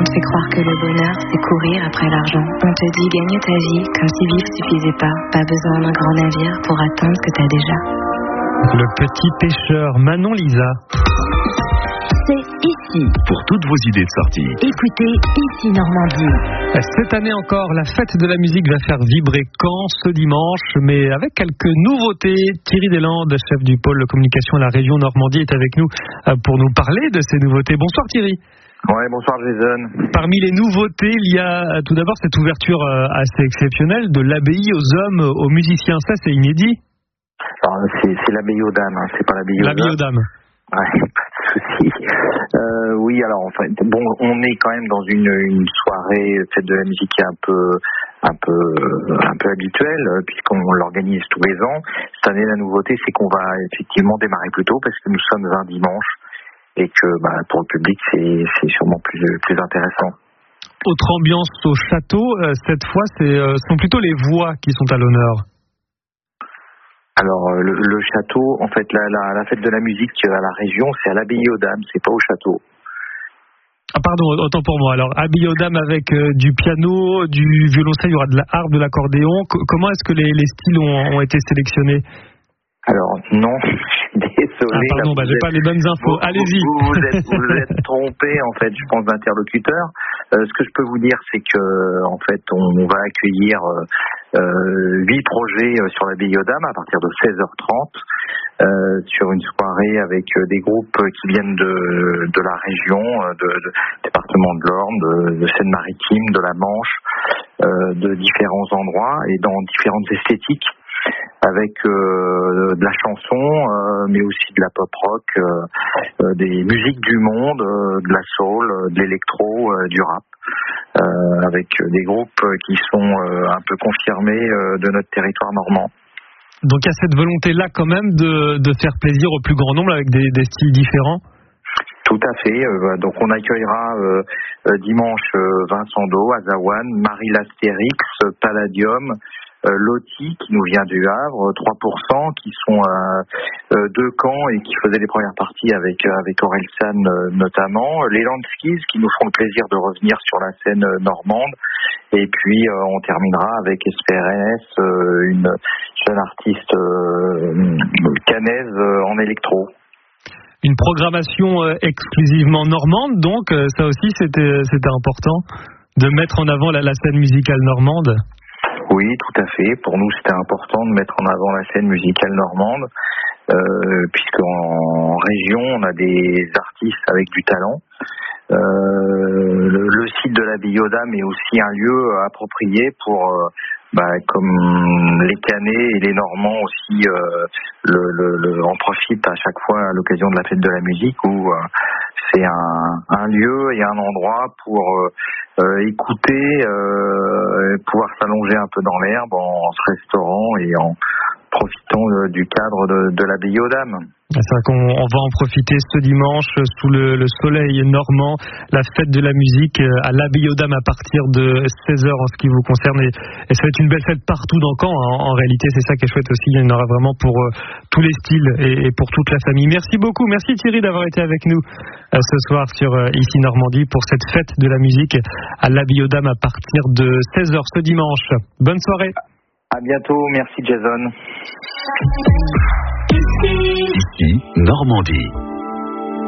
fait croire que le bonheur, c'est courir après l'argent. On te dit gagne ta vie comme si vivre suffisait pas. Pas besoin d'un grand navire pour atteindre ce que t'as déjà. Le petit pêcheur, Manon Lisa. C'est ici. Pour toutes vos idées de sortie. Écoutez Ici Normandie. Cette année encore, la fête de la musique va faire vibrer Caen ce dimanche, mais avec quelques nouveautés. Thierry Deslandes, chef du pôle communication à la région Normandie, est avec nous pour nous parler de ces nouveautés. Bonsoir Thierry. Ouais, bonsoir Jason. Parmi les nouveautés, il y a tout d'abord cette ouverture assez exceptionnelle de l'abbaye aux hommes, aux musiciens. Ça, c'est inédit. Alors, c'est l'abbaye aux dames, hein. C'est pas l'abbaye aux hommes. L'abbaye aux dames. Ouais, pas de souci. Oui, alors en fait, bon, on est quand même dans une soirée fête de la musique qui est un peu habituelle, puisqu'on l'organise tous les ans. Cette année, la nouveauté, c'est qu'on va effectivement démarrer plus tôt parce que nous sommes un dimanche et que pour le public, c'est sûrement plus intéressant. Autre ambiance au château, cette fois, sont plutôt les voix qui sont à l'honneur. Alors le château, en fait, la fête de la musique à la région, c'est à l'abbaye aux dames, c'est pas au château. Ah pardon, autant pour moi. Alors abbaye aux dames avec du piano, du violoncelle, il y aura de la harpe, de l'accordéon. Comment est-ce que les styles ont été sélectionnés? Alors non, je suis désolé. Ah pardon, j'ai pas les bonnes infos. Allez-y. Vous êtes trompé en fait, je pense, d'interlocuteur. Ce que je peux vous dire, c'est que en fait, on va accueillir 8 projets sur l'abbaye aux dames à partir de 16h30 sur une soirée avec des groupes qui viennent de la région, de département de l'Orne, de Seine-Maritime, de la Manche, de différents endroits et dans différentes esthétiques, avec de la chanson, mais aussi de la pop rock, des musiques du monde, de la soul, de l'électro, du rap, avec des groupes qui sont un peu confirmés de notre territoire normand. Donc il y a cette volonté-là quand même de faire plaisir au plus grand nombre avec des styles différents. Tout à fait. Donc on accueillera dimanche Vincent Do, Azawan, Marie Lastérix, Palladium, Loti qui nous vient du Havre, 3% qui sont de Caen et qui faisaient les premières parties avec Orelsan notamment, les Landskis qui nous feront le plaisir de revenir sur la scène normande, et puis on terminera avec SPRS, une jeune artiste canaise en électro. Une programmation exclusivement normande, donc ça aussi c'était important de mettre en avant la scène musicale normande. Oui, tout à fait. Pour nous, c'était important de mettre en avant la scène musicale normande, puisqu'en région, on a des artistes avec du talent. Le site de l'abbaye aux dames est aussi un lieu approprié pour, comme les Canets et les Normands aussi, en profitent à chaque fois à l'occasion de la fête de la musique, où c'est un lieu et un endroit pour écouter, pouvoir s'allonger un peu dans l'herbe en se restaurant et en profitant du cadre de l'abbaye aux dames. C'est vrai qu'on va en profiter ce dimanche sous le soleil normand, la fête de la musique à l'abbaye aux dames à partir de 16h en ce qui vous concerne, et ça va être une belle fête partout dans Caen, hein. En réalité c'est ça qui est chouette aussi, il y en aura vraiment pour tous les styles et pour toute la famille. Merci beaucoup, merci Thierry d'avoir été avec nous ce soir sur Ici Normandie pour cette fête de la musique à l'abbaye aux dames à partir de 16h ce dimanche. Bonne soirée. À bientôt, merci Jason. Ici Normandie.